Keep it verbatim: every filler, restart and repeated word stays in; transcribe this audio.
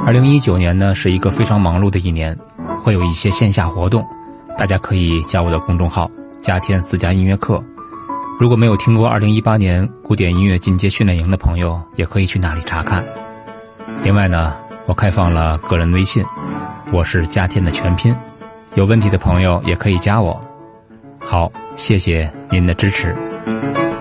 二零一九年呢是一个非常忙碌的一年，会有一些线下活动，大家可以加我的公众号加天私家音乐课。如果没有听过二零一八年古典音乐进阶训练营的朋友，也可以去那里查看。另外呢，我开放了个人微信，我是加天的全拼，有问题的朋友也可以加我。好，谢谢您的支持。